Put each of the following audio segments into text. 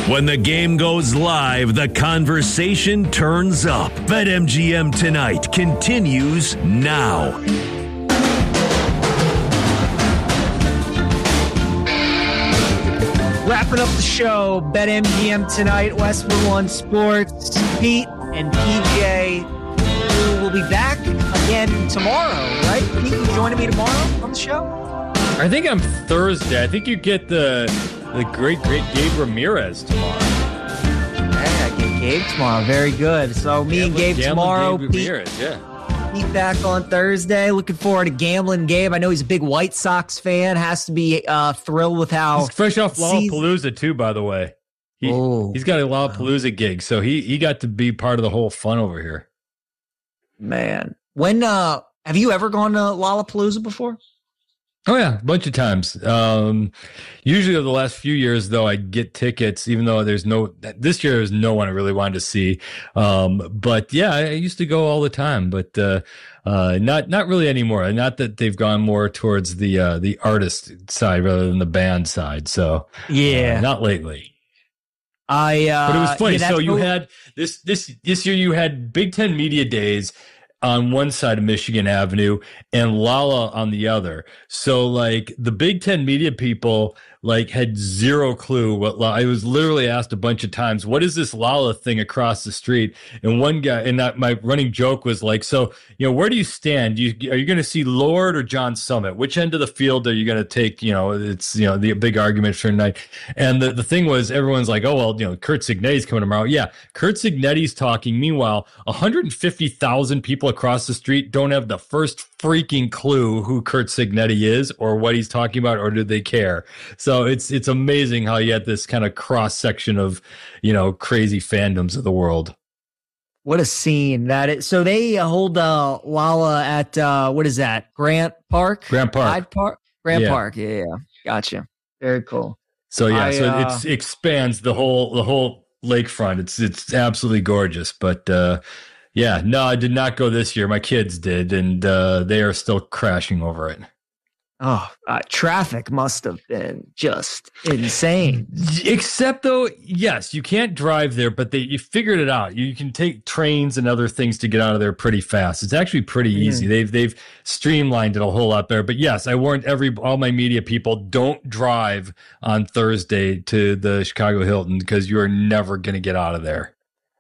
When the game goes live, the conversation turns up. BetMGM Tonight continues now. Wrapping up the show, BetMGM Tonight, Westwood One Sports. Pete and PJ will be back again tomorrow, right? Pete, you joining me tomorrow on the show? I think I'm Thursday. I think you get the great Gabe Ramirez tomorrow. Yeah, I get Gabe tomorrow. Very good. So me and Gabe tomorrow. Gabe Ramirez, Pete back on Thursday. Looking forward to gambling Gabe. I know he's a big White Sox fan. Has to be thrilled with how he's fresh off Lollapalooza too, by the way. He's got a Lollapalooza gig, so he got to be part of the whole fun over here. Man, when have you ever gone to Lollapalooza before? Oh, yeah, a bunch of times. Usually over the last few years, though, I get tickets, even though this year there's no one I really wanted to see. But yeah, I used to go all the time, but not really anymore. Not that they've gone more towards the artist side rather than the band side. So yeah, not lately. But it was funny. So you had this year, you had Big Ten Media Days on one side of Michigan Avenue and Lala on the other. So like the Big Ten media people like had zero clue what I was literally asked a bunch of times, what is this Lala thing across the street? And one guy, and my running joke was like, so, where do you stand? Are you going to see Lord or John Summit? Which end of the field are you going to take? It's, the big argument for tonight. And the thing was, everyone's like, oh, well, Kurt Signetti's coming tomorrow. Yeah. Kurt Signetti's talking. Meanwhile, 150,000 people across the street don't have the first freaking clue who Kurt Signetti is or what he's talking about, or do they care? So it's amazing how you had this kind of cross section of, crazy fandoms of the world. What a scene that is. So they hold Lala at what is that? Grant Park. Grant Park. Yeah. Gotcha. Very cool. So yeah, it expands the whole lakefront. It's absolutely gorgeous. But yeah, no, I did not go this year. My kids did, and they are still crashing over it. Oh, traffic must have been just insane. Except though, yes, you can't drive there, but you figured it out. You can take trains and other things to get out of there pretty fast. It's actually pretty easy. They've streamlined it a whole lot better. But yes, I warned all my media people, don't drive on Thursday to the Chicago Hilton because you are never going to get out of there.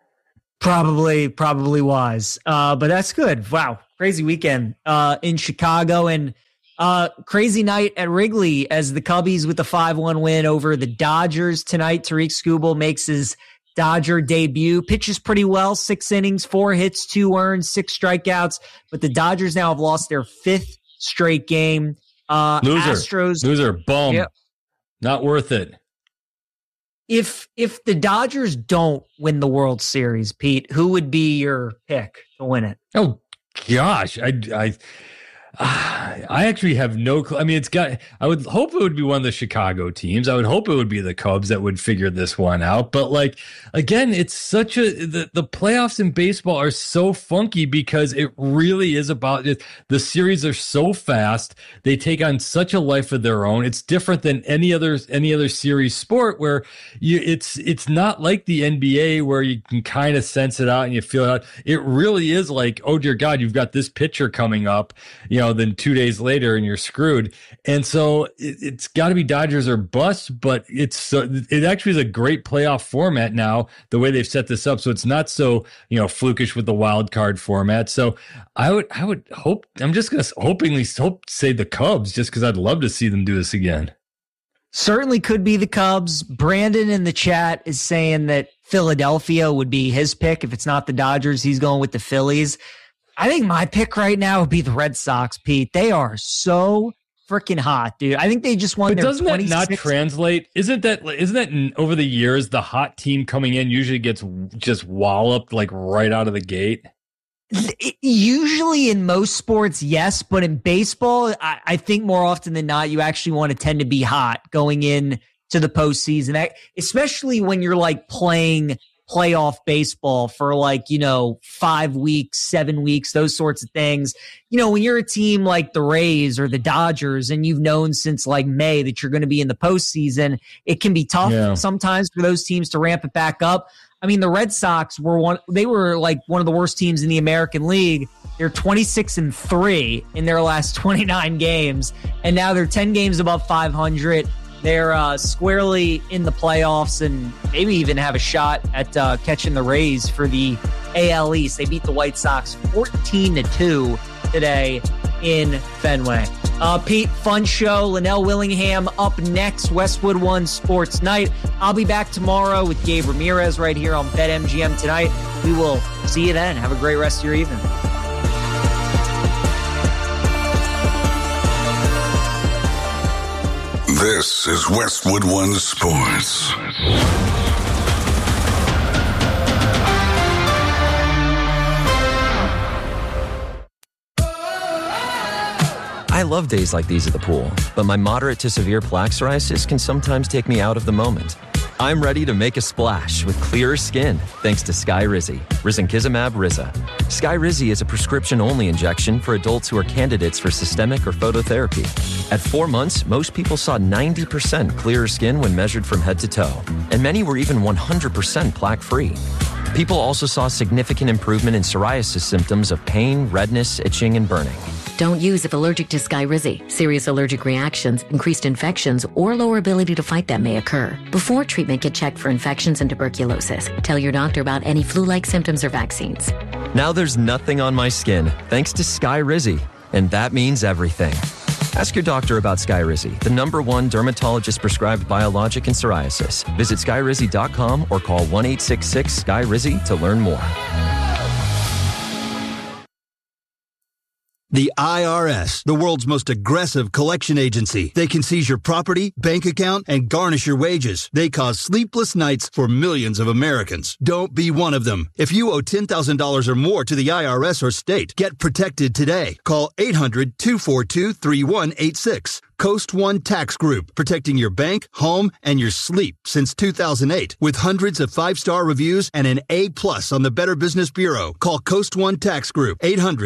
Probably wise. But that's good. Wow. Crazy weekend in Chicago, and crazy night at Wrigley as the Cubbies with the 5-1 win over the Dodgers tonight. Tariq Skubal makes his Dodger debut, pitches pretty well, 6 innings, 4 hits, 2 earned, 6 strikeouts. But the Dodgers now have lost their 5th straight game. Loser, bum. Yep. Not worth it. If the Dodgers don't win the World Series, Pete, who would be your pick to win it? Oh gosh, I actually have no clue. I mean, I would hope it would be one of the Chicago teams. I would hope it would be the Cubs that would figure this one out. But like, again, it's the playoffs in baseball are so funky because it really is about it. The series are so fast. They take on such a life of their own. It's different than any other series sport where it's not like the NBA where you can kind of sense it out and you feel it out. It really is like, oh dear God, you've got this pitcher coming up, then 2 days later and you're screwed. And so it's got to be Dodgers or bust, but it actually is a great playoff format now, the way they've set this up. So it's not so, flukish with the wild card format. So I would hope, I'm just going to say the Cubs just because I'd love to see them do this again. Certainly could be the Cubs. Brandon in the chat is saying that Philadelphia would be his pick. If it's not the Dodgers, he's going with the Phillies. I think my pick right now would be the Red Sox, Pete. They are so freaking hot, dude. I think they just won their 26th. But doesn't that not translate? Isn't that over the years, the hot team coming in usually gets just walloped like right out of the gate? Usually in most sports, yes. But in baseball, I think more often than not, you actually want to tend to be hot going in to the postseason, especially when you're like playing playoff baseball for 5 weeks, 7 weeks, those sorts of things. When you're a team like the Rays or the Dodgers and you've known since May that you're going to be in the postseason, it can be tough sometimes for those teams to ramp it back up. I mean, the Red Sox were one of the worst teams in the American League. They're 26-3 in their last 29 games, and now they're 10 games above 500. They're squarely in the playoffs and maybe even have a shot at catching the Rays for the AL East. They beat the White Sox 14-2 today in Fenway. Pete, fun show. Linnell Willingham up next, Westwood One Sports Night. I'll be back tomorrow with Gabe Ramirez right here on BetMGM Tonight. We will see you then. Have a great rest of your evening. This is Westwood One Sports. I love days like these at the pool, but my moderate to severe plaque psoriasis can sometimes take me out of the moment. I'm ready to make a splash with clearer skin thanks to Skyrizi, risankizumab Riza. Skyrizi is a prescription-only injection for adults who are candidates for systemic or phototherapy. At 4 months, most people saw 90% clearer skin when measured from head to toe, and many were even 100% plaque-free. People also saw significant improvement in psoriasis symptoms of pain, redness, itching, and burning. Don't use if allergic to Skyrizi. Serious allergic reactions, increased infections, or lower ability to fight them may occur. Before treatment, get checked for infections and tuberculosis. Tell your doctor about any flu-like symptoms or vaccines. Now there's nothing on my skin thanks to Skyrizi, and that means everything. Ask your doctor about Skyrizi, the #1 dermatologist-prescribed biologic in psoriasis. Visit Skyrizi.com or call 1-866-SKYRIZI to learn more. The IRS, the world's most aggressive collection agency. They can seize your property, bank account, and garnish your wages. They cause sleepless nights for millions of Americans. Don't be one of them. If you owe $10,000 or more to the IRS or state, get protected today. Call 800-242-3186. Coast One Tax Group, protecting your bank, home, and your sleep since 2008. With hundreds of 5-star reviews and an A+ on the Better Business Bureau. Call Coast One Tax Group,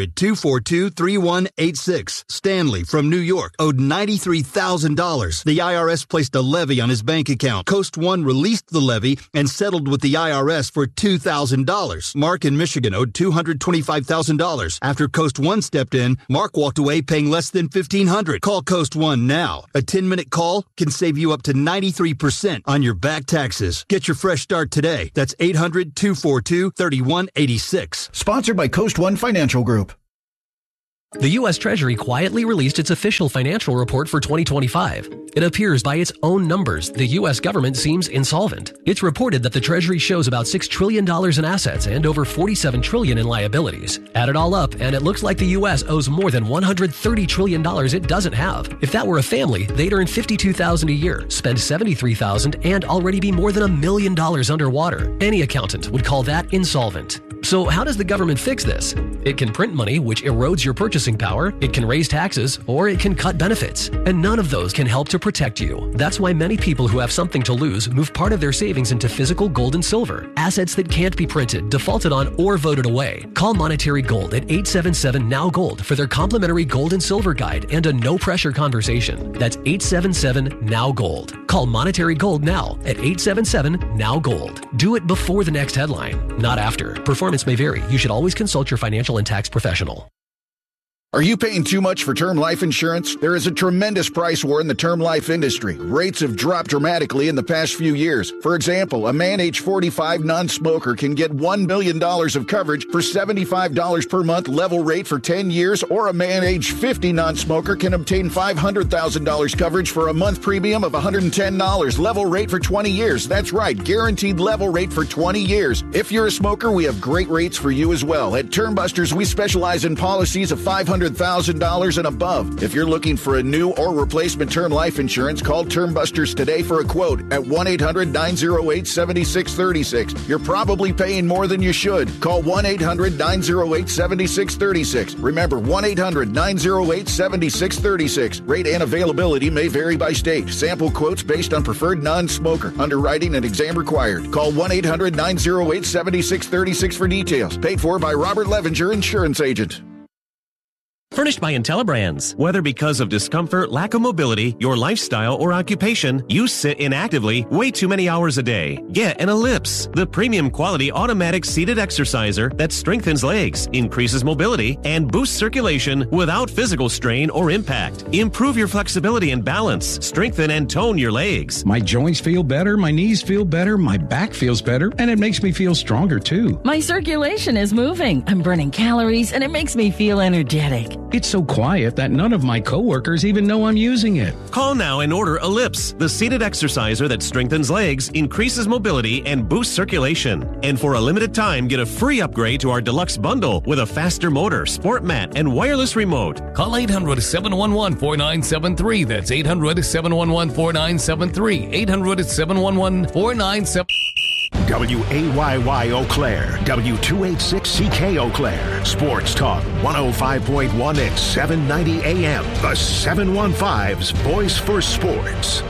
800-242-3186. Stanley from New York owed $93,000. The IRS placed a levy on his bank account. Coast One released the levy and settled with the IRS for $2,000. Mark in Michigan owed $225,000. After Coast One stepped in, Mark walked away paying less than $1,500. Call Coast One now. A 10-minute call can save you up to 93% on your back taxes. Get your fresh start today. That's 800-242-3186. Sponsored by Coast One Financial Group. The U.S. Treasury quietly released its official financial report for 2025. It appears by its own numbers, the U.S. government seems insolvent. It's reported that the Treasury shows about $6 trillion in assets and over $47 trillion in liabilities. Add it all up, and it looks like the U.S. owes more than $130 trillion it doesn't have. If that were a family, they'd earn $52,000 a year, spend $73,000, and already be more than $1 million underwater. Any accountant would call that insolvent. So how does the government fix this? It can print money, which erodes your purchasing power, it can raise taxes, or it can cut benefits. And none of those can help to protect you. That's why many people who have something to lose move part of their savings into physical gold and silver, assets that can't be printed, defaulted on, or voted away. Call Monetary Gold at 877-NOW-GOLD for their complimentary gold and silver guide and a no-pressure conversation. That's 877-NOW-GOLD. Call Monetary Gold now at 877-NOW-GOLD. Do it before the next headline, not after. Performance may vary. You should always consult your financial and tax professional. Are you paying too much for term life insurance? There is a tremendous price war in the term life industry. Rates have dropped dramatically in the past few years. For example, a man age 45 non-smoker can get $1 million of coverage for $75 per month level rate for 10 years, or a man age 50 non-smoker can obtain $500,000 coverage for a month premium of $110 level rate for 20 years. That's right, guaranteed level rate for 20 years. If you're a smoker, we have great rates for you as well. At Term Busters, we specialize in policies of $500 $200,000 and above. If you're looking for a new or replacement term life insurance, call Term Busters today for a quote at 1-800-908-7636. You're probably paying more than you should. Call 1-800-908-7636. Remember, 1-800-908-7636. Rate and availability may vary by state. Sample quotes based on preferred non-smoker. Underwriting and exam required. Call 1-800-908-7636 for details. Paid for by Robert Levenger, insurance agent. Furnished by IntelliBrands. Whether because of discomfort, lack of mobility, your lifestyle, or occupation, you sit inactively way too many hours a day. Get an Ellipse, the premium quality automatic seated exerciser that strengthens legs, increases mobility, and boosts circulation without physical strain or impact. Improve your flexibility and balance. Strengthen and tone your legs. My joints feel better, my knees feel better, my back feels better, and it makes me feel stronger too. My circulation is moving. I'm burning calories, and it makes me feel energetic. It's so quiet that none of my coworkers even know I'm using it. Call now and order Ellipse, the seated exerciser that strengthens legs, increases mobility, and boosts circulation. And for a limited time, get a free upgrade to our deluxe bundle with a faster motor, sport mat, and wireless remote. Call 800-711-4973. That's 800-711-4973. 800-711-4973. WAYY Eau Claire, W286CK Eau Claire, Sports Talk 105.1 at 790 AM. The 715's Voice for Sports.